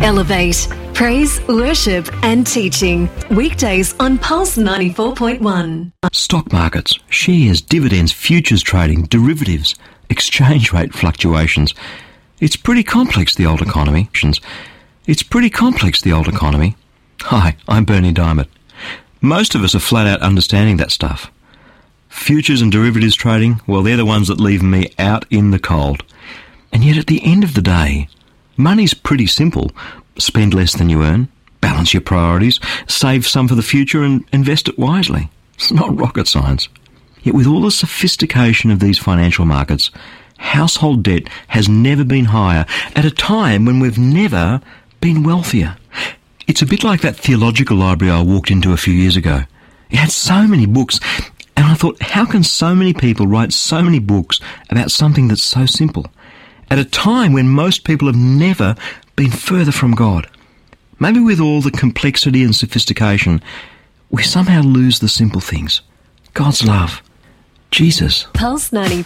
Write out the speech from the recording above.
Elevate. Praise, worship and teaching. Weekdays on Pulse 94.1. Stock markets, shares, dividends, futures trading, derivatives, exchange rate fluctuations. It's pretty complex, the old economy. Hi, I'm Bernie Diamond. Most of us are flat out understanding that stuff. Futures and derivatives trading, well, they're the ones that leave me out in the cold. And yet at the end of the day, money's pretty simple. Spend less than you earn, balance your priorities, save some for the future and invest it wisely. It's not rocket science. Yet with all the sophistication of these financial markets, household debt has never been higher at a time when we've never been wealthier. It's a bit like that theological library I walked into a few years ago. It had so many books, and I thought, how can so many people write so many books about something that's so simple, at a time when most people have never been further from God? Maybe with all the complexity and sophistication, we somehow lose the simple things. God's love. Jesus. Pulse 94.